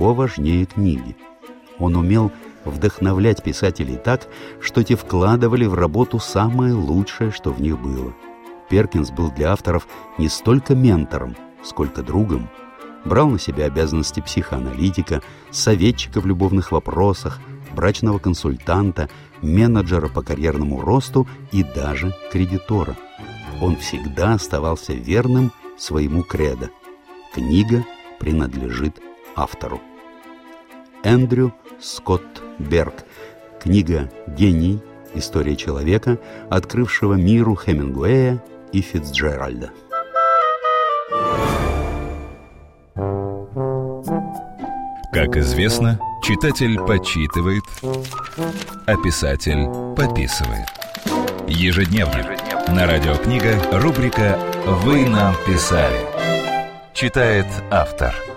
важнее книги. Он умел вдохновлять писателей так, что те вкладывали в работу самое лучшее, что в них было. Перкинс был для авторов не столько ментором, сколько другом. Брал на себя обязанности психоаналитика, советчика в любовных вопросах, брачного консультанта, менеджера по карьерному росту и даже кредитора. Он всегда оставался верным своему кредо. Книга принадлежит автору. Эндрю Скотт Берг. Книга «Гений. История человека», открывшего миру Хемингуэя и Фицджеральда. Как известно, читатель почитывает, а писатель подписывает. Ежедневно на Радио Книга рубрика «Вы нам писали». Читает автор.